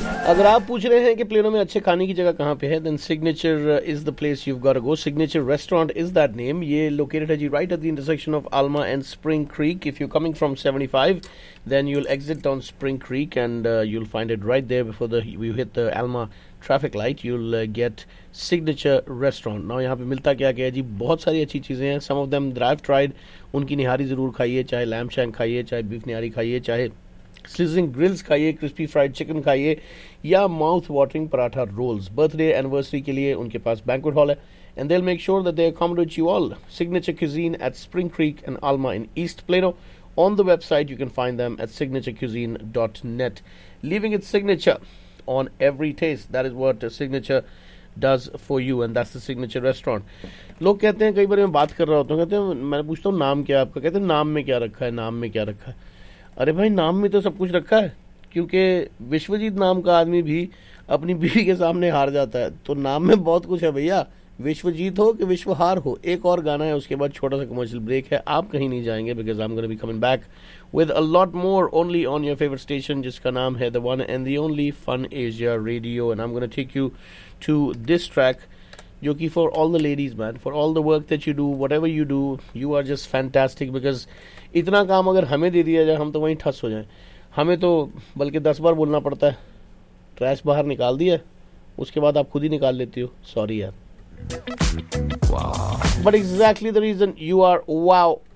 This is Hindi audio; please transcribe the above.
अगर आप पूछ रहे हैं कि प्लेनो में अच्छे खाने की जगह कहाँ पे है, then signature is the place you got to go. Signature restaurant is that name. ये लोकेटेड है जी right at the intersection of आल्मा and spring creek. If you coming from 75, then you'll exit on Spring Creek and you'll find it right there before you hit the Alma traffic light. You'll get Signature Restaurant. Now यहाँ पे मिलता क्या क्या है जी, बहुत सारी अच्छी चीज़ें हैं. Some of them I've tried. उनकी निहारी ज़रूर खाइए, चाहे लैम शैंक खाइए, चाहे बीफ निहारी खाइए, चाहे सिजलिंग ग्रिल्स खाइए, क्रिस्पी फ्राइड चिकन खाइए, या mouth watering paratha roles. Birthday anniversary के लिए उनके पास बैंक्वेट हॉल है, and they'll make sure that they accommodate you all. Signature Cuisine at Spring Creek and Alma in East Plano. On the website, you can find them at signaturecuisine.net. Leaving its signature on every taste. That is what Signature does for you, and that's the Signature Restaurant. लोग कहते हैं, कई बार मैं बात कर रहा होता हूँ, कहते हैं, मैं पूछता हूँ नाम क्या है आपका, कहते हैं नाम में क्या रखा है, नाम में क्या रखा है. अरे भाई, नाम में तो सब कुछ रखा है, क्योंकि विश्वजीत नाम का आदमी भी अपनी बीवी के सामने हार जाता है. तो नाम में बहुत कुछ है भैया. विश्वजीत हो कि विश्वहार हो. एक और गाना है, उसके बाद छोटा सा कमर्शियल ब्रेक है. आप कहीं नहीं जाएंगे, because I am gonna be coming back with a lot more only on your favourite station, जिसका नाम है the one and the only fun Asia radio. And I am gonna take you to this track, जो कि for all the ladies man, for all the work that you do, what ever you do, you are just fantastic. Because इतना काम अगर हमें दे दिया जाए, हम तो वहीं ठस हो जाएं. हमें तो बल्कि 10 बार बोलना पड़ता है, ट्रैश बाहर निकाल दिया, उसके बाद आप खुद ही निकाल लेती हो. सॉरी यार. But exactly the reason you are wow